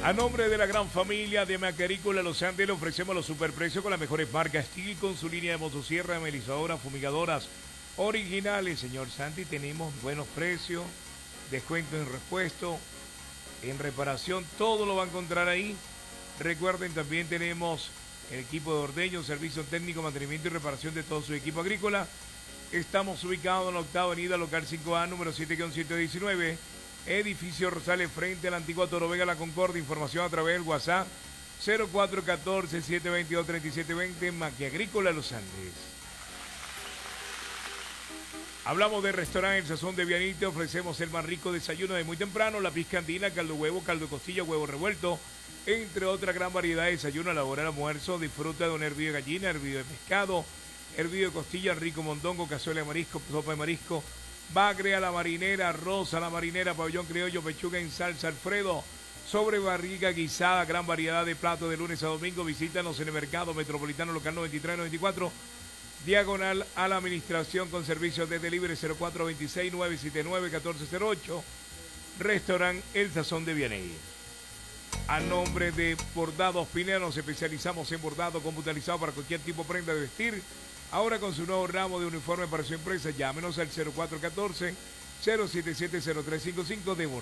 A nombre de la gran familia de Maquiagrícola Los Andes le ofrecemos los superprecios con las mejores marcas Steel, con su línea de motosierra, amenizadoras, fumigadoras originales. Señor Santi, tenemos buenos precios, descuento en repuesto, en reparación, todo lo va a encontrar ahí. Recuerden, también tenemos el equipo de ordeño, servicio técnico, mantenimiento y reparación de todo su equipo agrícola. Estamos ubicados en la octava avenida, local 5A, número 7-119, edificio Rosales, frente a la antigua Toro Vega, La Concordia. Información a través del WhatsApp 0414-722-3720, Maquiagrícola Los Andes. Hablamos de restaurante El Sazón de Vianite. Ofrecemos el más rico desayuno de muy temprano, la pizca andina, caldo huevo, caldo de costilla, huevo revuelto, entre otra gran variedad de desayuno, a la hora del almuerzo. Disfruta de un hervido de gallina, hervido de pescado, hervido de costilla, rico mondongo, cazuela de marisco, sopa de marisco, bagre a la marinera, arroz a la marinera, pabellón criollo, pechuga en salsa Alfredo, sobre barriga guisada, gran variedad de platos de lunes a domingo. Visítanos en el Mercado Metropolitano Local 93-94, diagonal a la administración, con servicios de delivery 0426-979-1408. Restaurante El Sazón de Vianey. A nombre de Bordados Pineda, nos especializamos en bordado computarizado para cualquier tipo de prenda de vestir. Ahora con su nuevo ramo de uniforme para su empresa, llámenos al 0414-077-0355 de